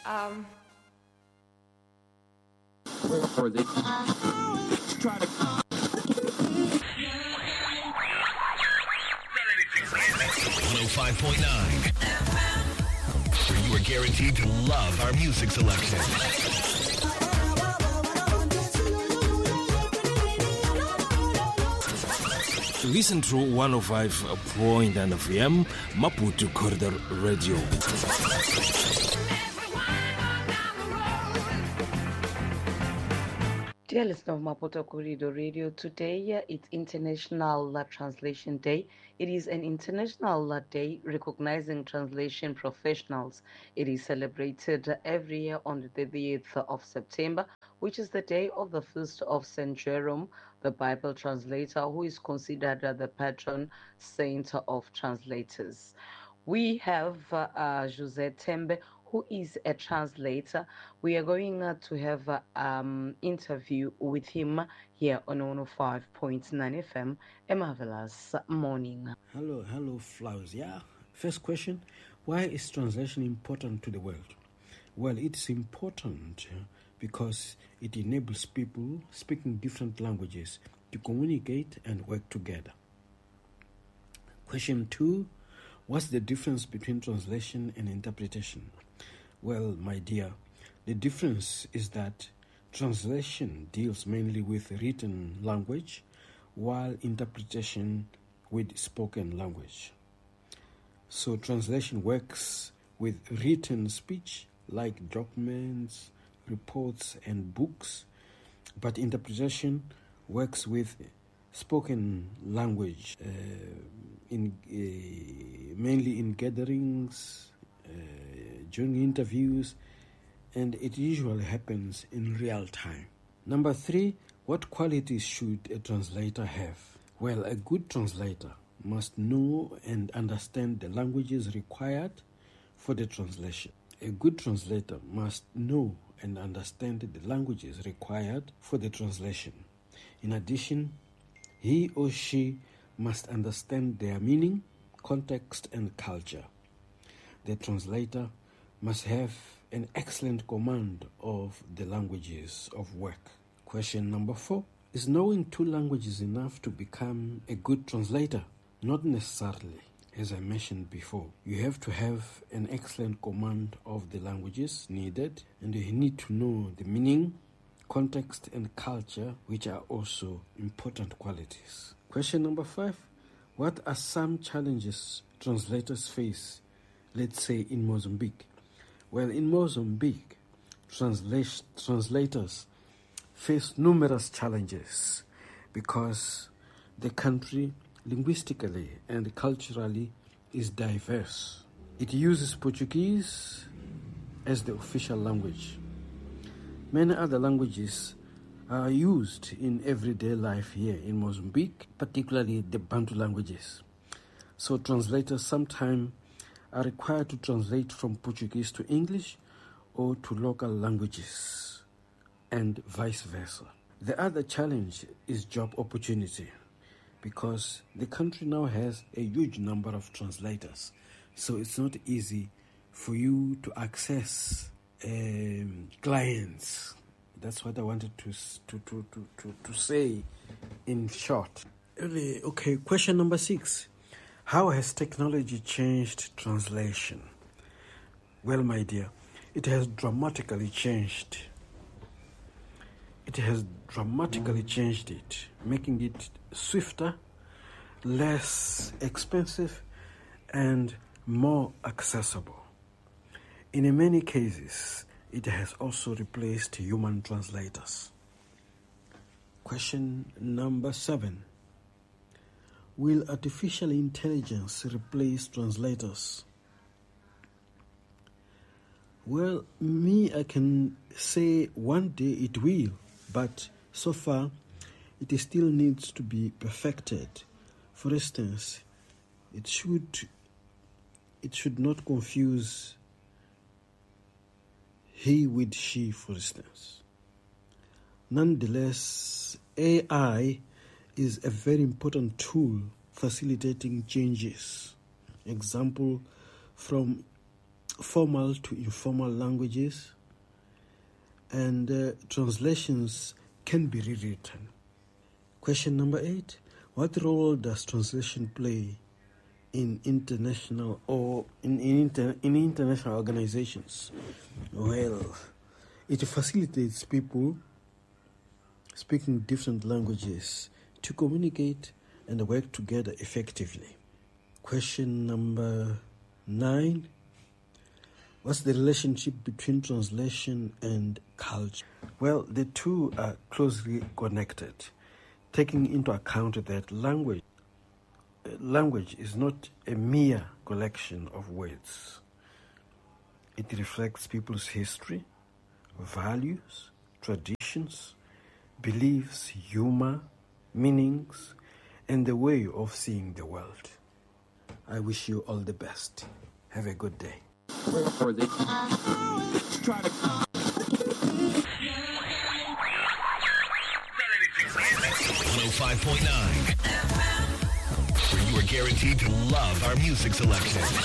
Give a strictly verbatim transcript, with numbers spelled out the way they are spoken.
Um. Or they try to. one oh five point nine. Where you are guaranteed to love our music selection. Listen to one oh five point nine F M, Maputo Corridor Radio. Dear listener of Maputo Corridor Radio, today uh, it's International uh, Translation Day. It is an international uh, day recognizing translation professionals. It is celebrated uh, every year on the thirtieth of September, which is the day of the feast of Saint Jerome, the Bible translator, who is considered uh, the patron saint of translators. We have uh, uh, José Tembe, who is a translator. We are going uh, to have an uh, um, interview with him here on one oh five point nine F M. A marvelous morning. Hello, hello, Flowers. Yeah. First question, why is translation important to the world? Well, it's important because it enables people speaking different languages to communicate and work together. Question two, what's the difference between translation and interpretation? Well, my dear, the difference is that translation deals mainly with written language, while interpretation with spoken language. So translation works with written speech like documents, reports, and books, but interpretation works with spoken language, uh, in uh, mainly in gatherings, uh, during interviews, and it usually happens in real time. Number three, what qualities should a translator have? Well, a good translator must know and understand the languages required for the translation. A good translator must know and understand the languages required for the translation. In addition, he or she must understand their meaning, context, and culture. The translator must have an excellent command of the languages of work. Question number four, is knowing two languages enough to become a good translator? Not necessarily. As I mentioned before, you have to have an excellent command of the languages needed, and you need to know the meaning, context, and culture, which are also important qualities. Question number five, what are some challenges translators face, let's say in Mozambique? Well, in Mozambique, transla- translators face numerous challenges because the country linguistically and culturally is diverse. It uses Portuguese as the official language. Many other languages are used in everyday life here in Mozambique, particularly the Bantu languages. So translators sometimes are required to translate from Portuguese to English or to local languages, and vice versa. The other challenge is job opportunity, because the country now has a huge number of translators, so it's not easy for you to access um, clients. That's what I wanted to to, to, to, to to say in short. Okay, question number six. How has technology changed translation? Well, my dear, it has dramatically changed. It has dramatically changed it, making it swifter, less expensive, and more accessible. In many cases, it has also replaced human translators. Question number seven. Will artificial intelligence replace translators? Well, me, I can say one day it will, but so far it still needs to be perfected. For instance, it should it should not confuse he with she, for instance. Nonetheless, A I is a very important tool facilitating changes. Example from formal to informal languages, and uh, translations can be rewritten. Question number eight. What role does translation play in international or in, in, inter, in international organizations? Well, it facilitates people speaking different languages to communicate and work together effectively. Question number nine. What's the relationship between translation and culture? Well, the two are closely connected, taking into account that language language is not a mere collection of words. It reflects people's history, values, traditions, beliefs, humor, meanings, and the way of seeing the world. I wish you all the best. Have a good day. Or they try to. one oh five point nine, where you are guaranteed to love our music selection.